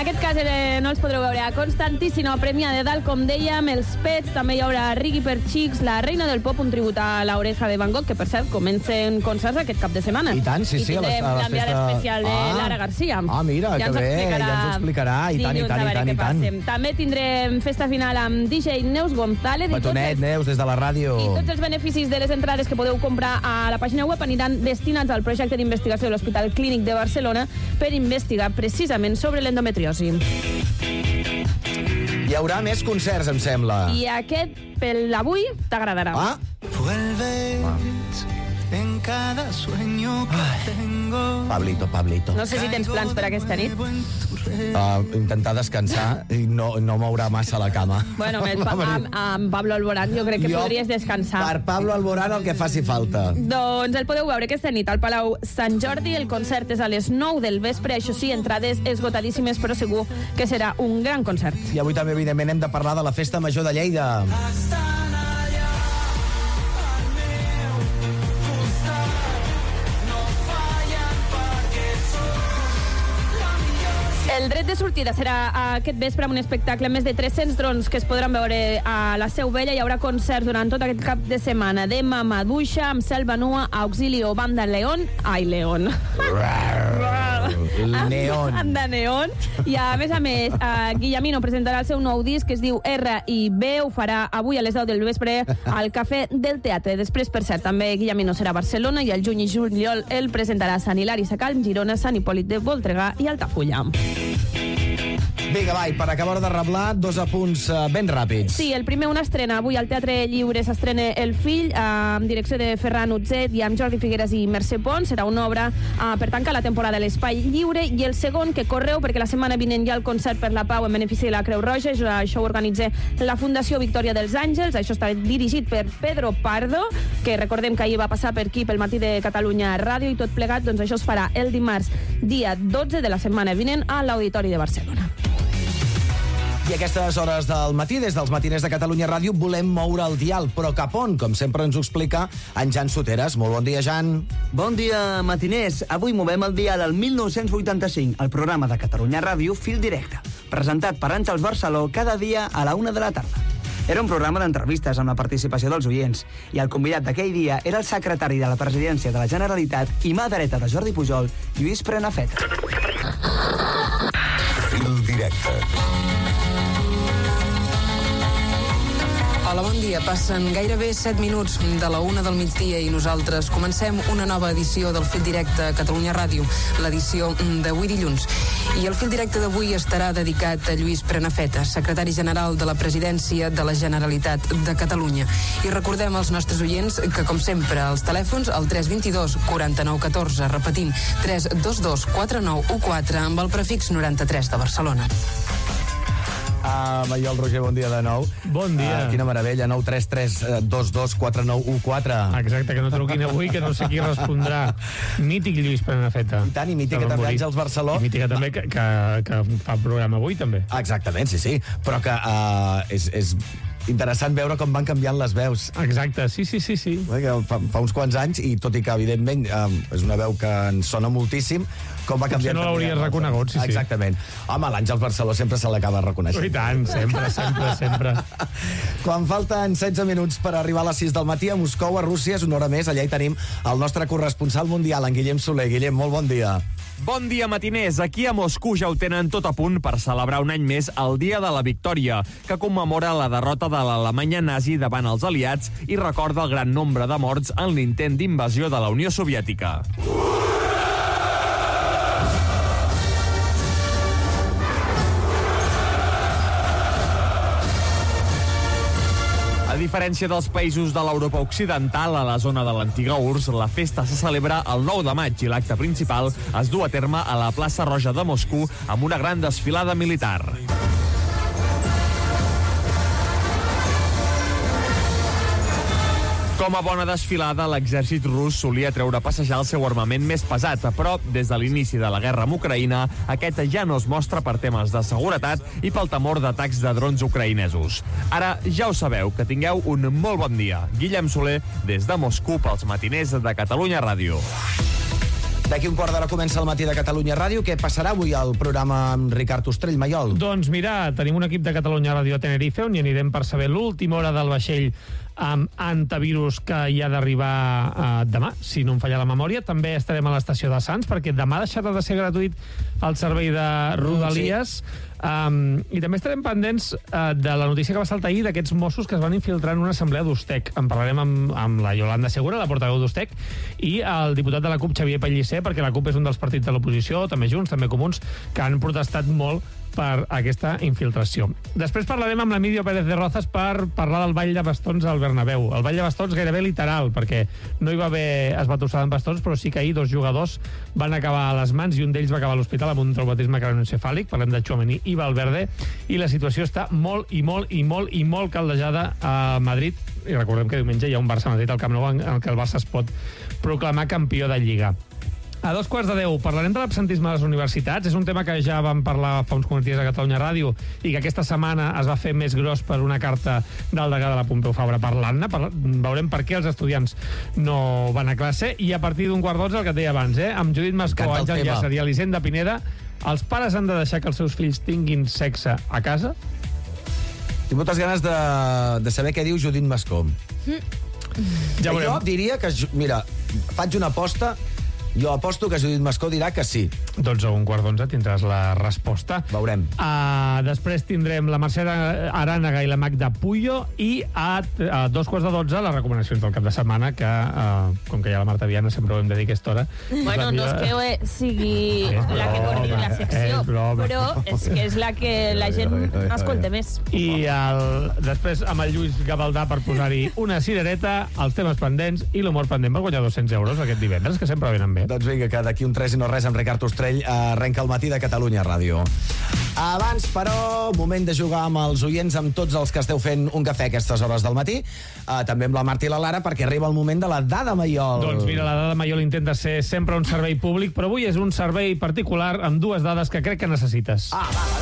aquest cas no els podreu veure a Constantí, sinó a Premià de Dalt, com dèiem, els Pets, també hi haurà Riggy per Xics, La Reina del Pop, un tribut a l'Oreja de Van Gogh, que per cert comencen concerts aquest cap de setmana. I tant, sí, I tindrem l'enviada especial de Lara Garcia. Mira, que bé, ja ens ho explicarà. I tant. També tindrem festa final amb DJ Neus González. Betonet, Neus, des de la ràdio. I tots els beneficis de les entrades que podeu comprar a la pàgina web aniran destinats al projecte d'investigació de l'Hospital Clínic de Barcelona per investigar precisament sobre l'endometriosi. Hi haurà més concerts, em sembla. I aquest, per avui, t'agradarà. Vuelves en cada sueño que tengo. Pablito. No sé si tens plans per aquesta nit. Intentar descansar i no moure massa la cama. Bueno, amb Pablo Alborán jo crec que podries descansar. Per Pablo Alborán el que faci falta. Doncs el podeu veure aquesta nit al Palau Sant Jordi. El concert és a les 9 del vespre. Això sí, entrades esgotadíssimes, però segur que serà un gran concert. I avui també, evidentment, hem de parlar de la Festa Major de Lleida. El dret de sortida serà aquest vespre amb un espectacle amb més de 300 drons que es podran veure a la Seu Vella. Hi haurà concerts durant tot aquest cap de setmana de Mamaduixa, amb Selva Nua, Auxilio, Banda León. Neon. Banda Neon. I a més, Guillamino presentarà el seu nou disc que es diu R&B. Ho farà avui a les 10 del vespre al Cafè del Teatre. Després, per cert, també Guillamino serà a Barcelona i el juny i juliol el presentarà a Sant Hilari Sacalm, Girona, Sant Hipòlit de Voltregà i Altafulla. Vinga, vai, per acabar de reblar, 2 apunts ben ràpids. Sí, el primer, una estrena. Avui al Teatre Lliure s'estrena El Fill, amb direcció de Ferran Utzet i amb Jordi Figueres i Mercè Pons. Serà una obra per tancar la temporada a l'Espai Lliure. I el segon, que correu, perquè la setmana vinent hi ha el concert per la pau en benefici de la Creu Roja. Això ho organitza la Fundació Victòria dels Àngels. Això està dirigit per Pedro Pardo, que recordem que ahir va passar per aquí pel Matí de Catalunya Ràdio, i tot plegat, doncs això es farà el dimarts, dia 12 de la setmana vinent, a l'Auditori de Barcelona. I a aquestes hores del matí, des dels matiners de Catalunya Ràdio, volem moure el dial, però cap on? Com sempre ens ho explica en Jan Soteres. Molt bon dia, Jan. Bon dia, matiners. Avui movem el dial al 1985, el programa de Catalunya Ràdio Fil Directe, presentat per Àngels Barceló cada dia a la 1 de la tarda. Era un programa d'entrevistes amb la participació dels oients, i el convidat d'aquell dia era el secretari de la Presidència de la Generalitat i mà dreta de Jordi Pujol, Lluís Prenafeta. Fil Directe. Hola, bon dia. Passen gairebé 7 minuts de la 1 del migdia i nosaltres comencem una nova edició del Fil Directe a Catalunya Ràdio, l'edició d'avui dilluns. I el Fil Directe d'avui estarà dedicat a Lluís Prenafeta, secretari general de la Presidència de la Generalitat de Catalunya. I recordem als nostres oients que, com sempre, els telèfons al 322 49 14, repetint, 322 49 14, amb el prefix 93 de Barcelona. Maiol Roger, bon dia de nou. Bon dia. Quina meravella, 933224914. Exacte, que no truquin avui, que no sé qui respondrà. Mític Lluís Prenafeta. I tant, i mítica també Àngels Barceló. I mítica també que fa el programa avui, també. Exactament, sí. Però que és interessant veure com van canviant les veus. Exacte, sí. Fa uns quants anys, i tot i que evidentment és una veu que ens sona moltíssim, com va canviar. Potser no l'hauries reconegut, sí. Exactament. Home, l'Àngels Barceló sempre se l'acaba reconeixent. I tant, sempre. Quan falten 16 minuts per arribar a les 6 del matí a Moscou, a Rússia, és una hora més. Allà hi tenim el nostre corresponsal mundial, en Guillem Soler. Guillem, molt bon dia. Bon dia, matiners. Aquí a Moscou ja ho tenen tot a punt per celebrar un any més el Dia de la Victòria, que commemora la derrota de l'Alemanya nazi davant els aliats i recorda el gran nombre de morts en l'intent d'invasió de la Unió Soviètica. A diferència dels països de l'Europa Occidental, a la zona de l'antiga URSS, la festa se celebra el 9 de maig i l'acte principal es du a terme a la plaça Roja de Moscou amb una gran desfilada militar. Com a bona desfilada, l'exèrcit rus solia treure a passejar el seu armament més pesat, però des de l'inici de la guerra amb Ucraïna, aquest ja no es mostra per temes de seguretat i pel temor d'atacs de drons ucraïnesos. Ara ja ho sabeu, que tingueu un molt bon dia. Guillem Soler, des de Moscou, pels matiners de Catalunya Ràdio. D'aquí un quart d'hora comença el Matí de Catalunya Ràdio. Què passarà avui al programa amb Ricard Ostrell, Maiol? Doncs mira, tenim un equip de Catalunya Ràdio a Tenerife on hi anirem per saber l'última hora del vaixell amb antivirus que hi ha d'arribar demà, si no em falla la memòria. També estarem a l'estació de Sants, perquè demà deixarà de ser gratuït el servei de Rodalies. I també estarem pendents de la notícia que va saltar ahir d'aquests Mossos que es van infiltrar en una assemblea d'Ustec. En parlarem amb la Yolanda Segura, la portaveu d'Ustec, i el diputat de la CUP, Xavier Pellicer, perquè la CUP és un dels partits de l'oposició, també Junts, també Comuns, que han protestat molt per aquesta infiltració. Després parlarem amb l'Emilio Pérez de Rozas per parlar del ball de bastons al Bernabéu. El ball de bastons gairebé literal, perquè no hi va haver esbatussada amb bastons, però sí que ahir 2 jugadors van acabar a les mans i un d'ells va acabar a l'hospital amb un traumatisme cranioencefàlic. Parlem de Tchouaméni i Valverde, i la situació està molt caldejada a Madrid. I recordem que diumenge hi ha un Barça-Madrid al Camp Nou en què el Barça es pot proclamar campió de Lliga. A 9:45 parlarem de l'absentisme a les universitats. És un tema que ja vam parlar fa uns dies a Catalunya Ràdio i que aquesta setmana es va fer més gros per una carta del degà de la Pompeu Fabra parlant-ne. Veurem per què els estudiants no van a classe. I a partir d'un 11:15, el que et deia abans, amb Judit Mascó, Àngel Llàcer i Elisenda Pineda, els pares han de deixar que els seus fills tinguin sexe a casa? Tinc moltes ganes de saber què diu Judit Mascó. Ja veurem. Jo diria que... Mira, faig una aposta. Jo aposto que Judit Mascó dirà que sí. Doncs a 11:15 tindràs la resposta. Veurem. Després tindrem la Mercè Arànega i la Magda Puyo, i a 11:45 les recomanacions del cap de setmana, que com que hi ha la Marta Viana sempre ho hem de dir a aquesta hora. Bueno, no és que sigui la que coordini la secció, però és que és la que la gent escolta més. I després amb el Lluís Gavaldà per posar-hi una cirereta, els temes pendents i l'humor pendent per guanyar 200 euros aquest divendres, que sempre venen bé. Doncs vinga, que d'aquí un 3 i no res amb Ricard Ostrell arrenca el Matí de Catalunya Ràdio. Abans, però, moment de jugar amb els oients, amb tots els que esteu fent un cafè a aquestes hores del matí, també amb la Marta i la Lara, perquè arriba el moment de la dada Maiol. Doncs mira, la dada Maiol intenta ser sempre un servei públic, però avui és un servei particular amb 2 dades que crec que necessites. Va, a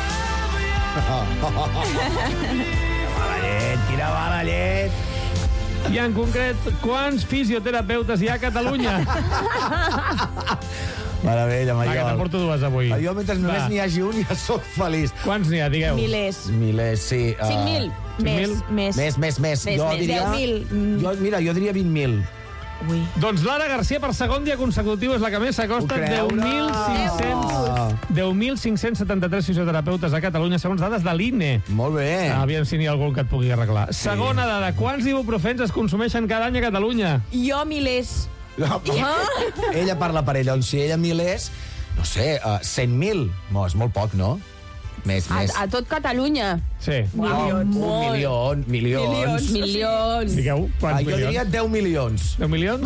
veure. Quina mala llet. I en concret, quants fisioterapeutes hi ha a Catalunya? Meravella, Maiol. Va, que te'n porto 2 avui. Jo, mentre només n'hi hagi un, ja soc feliç. Quants n'hi ha, digueu? Milers, sí. 5.000. Més. Jo diria... 10.000. Jo diria 20.000. Ui. Doncs Lara Garcia, per segon dia consecutiu, és la que més s'acosta. 10.573 fisioterapeutes a Catalunya, segons dades de l'INE. Molt bé. Aviam si n'hi ha algú que et pugui arreglar. Sí. Segona dada, quants ibuprofens es consumeixen cada any a Catalunya? Jo milers. No, ella parla per ella, si ella milers, no sé, 100.000. No, és molt poc, no? Més. A tot Catalunya. Sí. Milions. Digueu, quants milions? Jo diria 10 milions. 10 milions?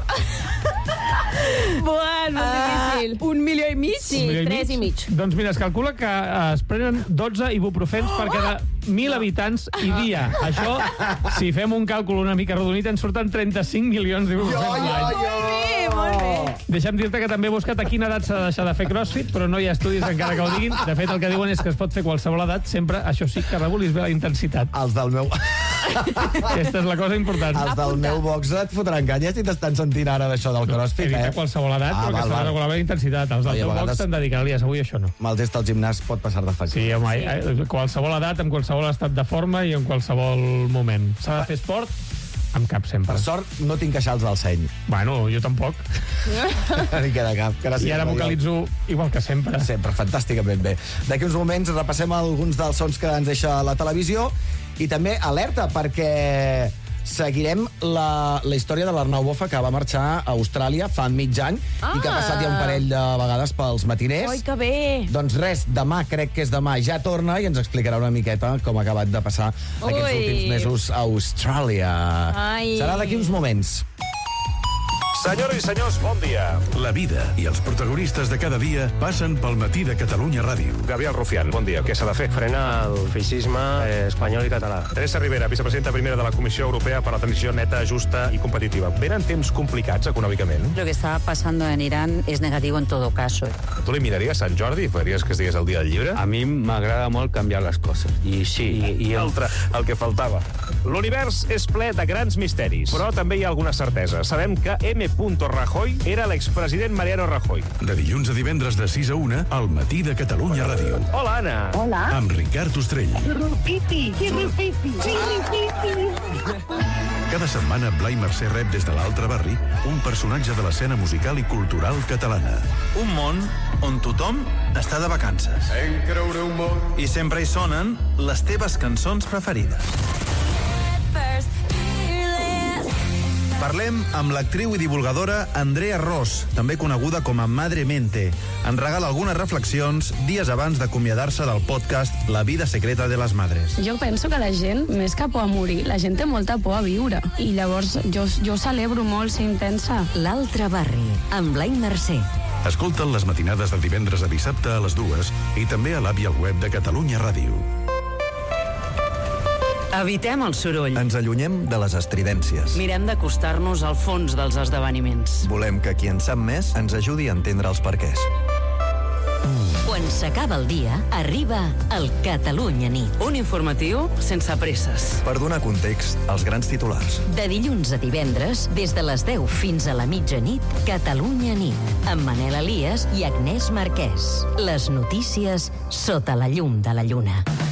Molt difícil. 1,5 milions? Sí, 3,5. Doncs mira, es calcula que es prenen 12 ibuprofens per cada 1.000 habitants i dia. Això, si fem un càlcul una mica rodonit, ens surten 35 milions d'ibuprofens l'any. Molt bé. Deixa'm dir-te que també he buscat a quina edat s'ha de deixar de fer crossfit, però no hi ha estudis encara que ho diguin. De fet, el que diuen és que es pot fer qualsevol edat, sempre, això sí, que regulis bé la intensitat. Els del meu... Aquesta és la cosa important. Els del meu box et fotran canyes si t'estan sentint ara d'això del crossfit, He dit a qualsevol edat, però que s'ha de regular bé la intensitat. Els del teu box te'n dedicaries, avui això no. Mal gest al gimnàs pot passar de factura. Sí, home, qualsevol edat, amb qualsevol estat de forma i en qualsevol moment. S'ha de fer esport amb cap sempre. Per sort, no tinc queixals del seny. Bueno, jo tampoc. Ni queda cap. Gràcies, I ara vocalitzo igual que sempre. Sempre, fantàsticament bé. D'aquí uns moments repassem alguns dels sons que ens deixa la televisió i també alerta, perquè seguirem la història de l'Arnau Bofa, que va marxar a Austràlia fa mig any i que ha passat ja un parell de vegades pels matiners. Oi, que bé! Doncs res, demà, crec que és demà, ja torna i ens explicarà una miqueta com ha acabat de passar aquests últims mesos a Austràlia. Serà d'aquí uns moments. Senyores i senyors, bon dia. La vida i els protagonistes de cada dia passen pel Matí de Catalunya Ràdio. Gabriel Rufián, bon dia. Què s'ha de fer? Frenar el feixisme espanyol i català. Teresa Rivera, vicepresidenta primera de la Comissió Europea per a la Transició Neta, Justa y Competitiva. ¿Venen temps complicats econòmicament? Lo que está pasando en Irán es negativo en todo caso. Tu eliminaries Sant Jordi i faries que estigués el dia del llibre? A mi m'agrada molt canviar les coses. I sí. I Altre, el que faltava. L'univers és ple de grans misteris, però també hi ha alguna certesa. Sabem que M. Rajoy era l'expresident Mariano Rajoy. De dilluns a divendres de 6 a 1, al matí de Catalunya Ràdio. Hola, Anna. Hola. Amb Ricard Ostrell. Rupipi. Cada setmana, Blai Mercè rep des de l'altre barri un personatge de l'escena musical i cultural catalana. Un món on tothom està de vacances. I sempre hi sonen les teves cançons preferides. Parlem amb l'actriu i divulgadora Andrea Ros, també coneguda com a Madre Mente. Ens regala algunes reflexions dies abans d'acomiadar-se del podcast La vida secreta de les madres. Jo penso que la gent, més que por a morir, la gent té molta por a viure. I llavors jo celebro molt ser intensa. L'altre barri, amb Blai Mercè. Escolta'l les matinades de divendres a dissabte a les 2 i també a l'app i al web de Catalunya Ràdio. Evitem el soroll. Ens allunyem de les estridències. Mirem d'acostar-nos al fons dels esdeveniments. Volem que qui en sap més ens ajudi a entendre els perquès. Quan s'acaba el dia, arriba el Catalunya Nit. Un informatiu sense presses. Per donar context als grans titulars. De dilluns a divendres, des de les 10 fins a la mitjanit, Catalunya Nit, amb Manel Elias i Agnès Marquès. Les notícies sota la llum de la lluna.